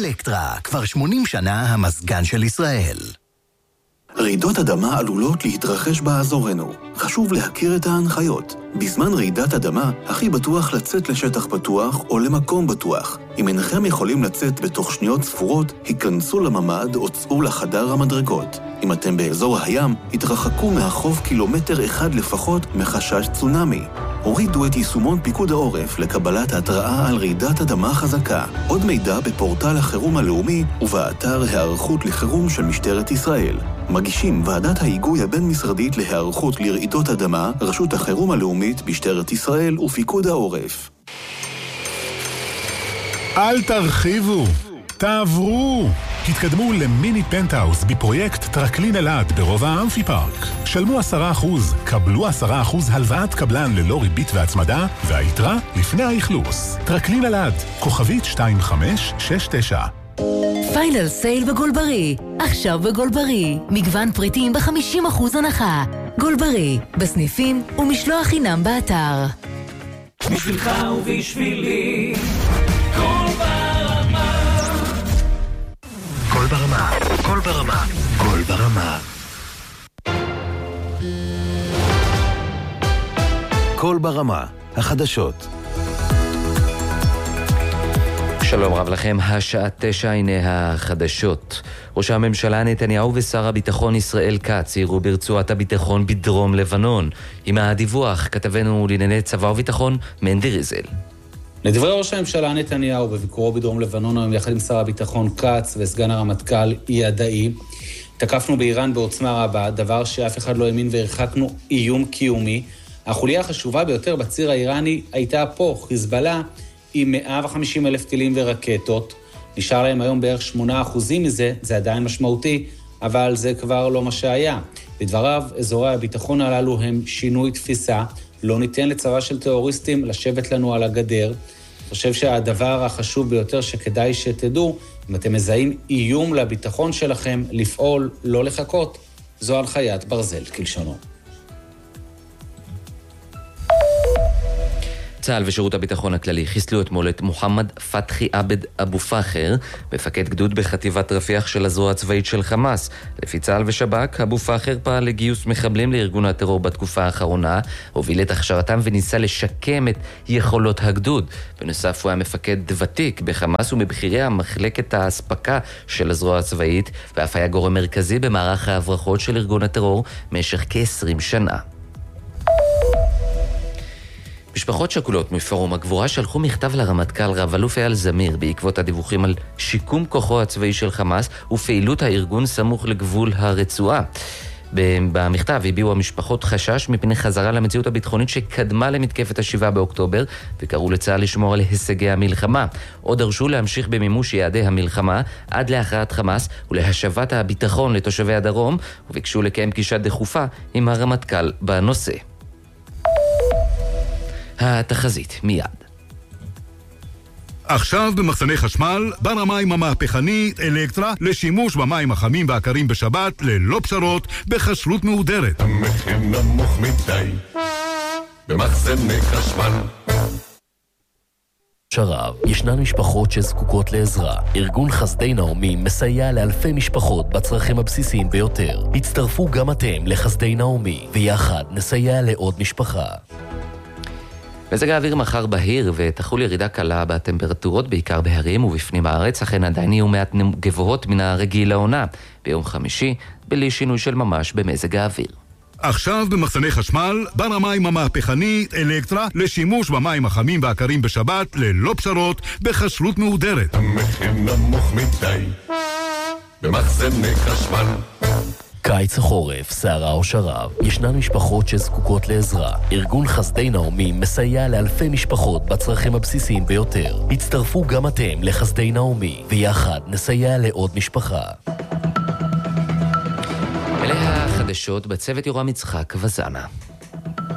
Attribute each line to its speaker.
Speaker 1: אלקטרה, כבר 80 שנה המזגן של ישראל.
Speaker 2: רעידות אדמה עלולות להתרחש באזורנו. חשוב להכיר את ההנחיות. בזמן רעידת אדמה, הכי בטוח לצאת לשטח פתוח או למקום בטוח. אם אינכם יכולים לצאת בתוך שניות ספורות, היכנסו לממ"ד או צאו לחדר המדרגות. אם אתם באזור הים, התרחקו מהחוף קילומטר אחד לפחות מחשש צונאמי. הורידו את יישומון פיקוד העורף לקבלת התראה על רעידת אדמה חזקה. עוד מידע בפורטל החירום הלאומי ובאתר הערכות לחירום של משטרת ישראל. מגישים ועדת ההיגוי הבין-משרדית להיערכות לרעידות אדמה, רשות החירום הלאומית, משטרת ישראל ופיקוד העורף.
Speaker 3: אל תרחיבו, תעברו. התקדמו למיני פנטהאוס בפרויקט טרקלין אלעד ברובע האמפי פארק. שלמו 10%, קבלו 10% הלוואת קבלן ללא ריבית והצמדה, והיתרה לפני האכלוס. טרקלין אלעד, כוכבית 2569.
Speaker 4: פיינל סייל בגולברי. עכשיו בגולברי. מגוון פריטים ב-50% הנחה. גולברי, בסניפים ומשלוח חינם באתר.
Speaker 5: בשבילך ובשבילי, כל ברמה.
Speaker 1: כל ברמה, כל ברמה, כל ברמה. כל ברמה, החדשות.
Speaker 6: שלום רב לכם, השעה 9, הנה החדשות. ראש הממשלה נתניהו ושר הביטחון ישראל כץ יראו ברצועת הביטחון בדרום לבנון. עם הדיווח כתבנו לענייני צבא וביטחון מנדי ריזל.
Speaker 7: לדברי ראש הממשלה נתניהו בביקורו בדרום לבנון היום יחד עם שר הביטחון כץ וסגן הרמטכ"ל ידעי, תקפנו באיראן בעוצמה רבה, דבר שאף אחד לא האמין והרחקנו איום קיומי. החוליה החשובה ביותר בציר האיראני הייתה פה, חיזבאללה, עם 150,000 טילים ורקטות. נשאר להם היום בערך 8% מזה, זה עדיין משמעותי, אבל זה כבר לא מה שהיה. בדבריו, אזורי הביטחון הללו הם שינוי תפיסה, לא ניתן לצבא של טרוריסטים לשבת לנו על הגדר. אני חושב שהדבר החשוב ביותר שכדאי שתדעו, אם אתם מזהים איום לביטחון שלכם, לפעול, לא לחכות. זו הנחיית ברזל, כלשונו.
Speaker 6: צה"ל ושירות הביטחון הכללי חיסלו אתמול את מוחמד פתחי עבד אבו פחר, מפקד גדוד בחטיבת רפיח של הזרוע הצבאית של חמאס. לפי צה"ל ושב"כ, אבו פחר פעל לגיוס מחבלים לארגון הטרור בתקופה האחרונה, הוביל את הכשרתם וניסה לשקם את יכולות הגדוד. בנוסף הוא היה מפקד ותיק בחמאס ומבחירי מחלקת ההספקה של הזרוע הצבאית, ואף היה גורם מרכזי במערך ההברחות של ארגון הטרור במשך כ-20 שנה. משפחות שכולות מפורום הגבורה שלחו מכתב לרמטכ"ל רב-אלוף אייל זמיר בעקבות הדיווחים על שיקום כוחו הצבאי של חמאס ופעילות הארגון סמוך לגבול הרצועה. במכתב הביעו המשפחות חשש מפני חזרה למציאות הביטחונית שקדמה למתקפת ה7 באוקטובר, וקראו לצה"ל לשמור על הישגי המלחמה. עוד דרשו להמשיך במימוש יעדי המלחמה עד להכרעת חמאס ולהשבת הביטחון לתושבי הדרום, וביקשו לקיים פגישה דחופה עם הרמטכ"ל בנושא. התחזית מיד.
Speaker 3: עכשיו במחסני חשמל, בר המים המהפכנית אלקטרה לשימוש במים החמים והקרים בשבת ללא פשרות בחשלות מהודרת.
Speaker 8: המחיר נמוך מדי במחסני חשמל.
Speaker 9: שרב, ישנן משפחות שזקוקות לעזרה. ארגון חסדי נעמי מסייע לאלפי משפחות בצרכים הבסיסיים ביותר. הצטרפו גם אתם לחסדי נעמי, ויחד נסייע לעוד משפחה.
Speaker 6: מזג האוויר מחר בהיר ותחול ירידה קלה בטמפרטורות בעיקר בהרים ובפנים הארץ, אכן עדיין יהיו מעט גבוהות מן הרגיל לעונה. ביום חמישי, בלי שינוי של ממש במזג האוויר.
Speaker 3: עכשיו במחסני חשמל, בר המים המהפכנית אלקטרה לשימוש במים החמים והקרים בשבת ללא פשרות בחשלות מהודרת.
Speaker 8: המחיר נמוך מדי במחסני חשמל.
Speaker 9: קיץ החורף, סערה או שרב, ישנן משפחות שזקוקות לעזרה. ארגון חסדי נעמי מסייע לאלפי משפחות בצרכים הבסיסיים ביותר. הצטרפו גם אתם לחסדי נעמי, ויחד נסייע לעוד משפחה.
Speaker 6: אלה החדשות בצוות יורם יצחק וזנה.